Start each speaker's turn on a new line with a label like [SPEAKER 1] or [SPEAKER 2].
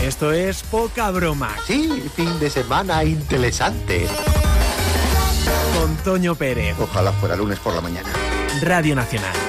[SPEAKER 1] Esto es Poca Broma.
[SPEAKER 2] Sí, fin de semana interesante.
[SPEAKER 1] Con Toño Pérez.
[SPEAKER 2] Ojalá fuera lunes por la mañana.
[SPEAKER 1] Radio Nacional.